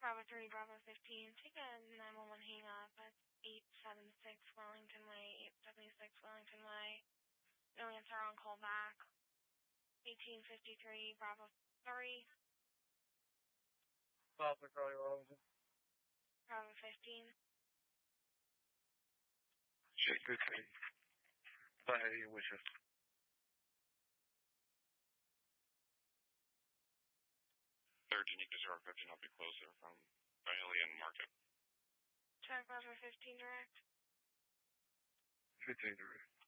Bravo 3, Bravo 15. Take a 911 hang up at 876 Wellington Way, 876 Wellington Way. No answer on call back. 1853, Bravo 3. Bravo Charlie Wellington. Bravo 15. Shit, good thing. Go ahead, your wishes. Third, Unique 015, I'll be closer from Bailey and Market. Check Bravo 15 direct. 15 direct.